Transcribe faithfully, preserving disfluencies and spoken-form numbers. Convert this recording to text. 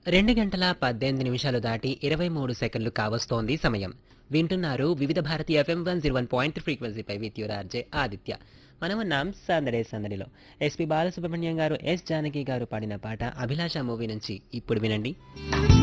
రెండు గంటల పద్దెనిమిది నిమిషాలు దాటి ఇరవై మూడు సెకండ్లు కావస్తోంది సమయం. వింటున్నారు వివిధ Bharati FM one zero one point ఫ్రీక్వెన్సీపై with your RJ Aditya. మనం ఉన్నాం సందడే సందడిలో. ఎస్పి బాలసుబ్రహ్మణ్యం గారు, ఎస్ జానకి గారు పాడిన పాట అభిలాష మూవీ నుంచి ఇప్పుడు వినండి.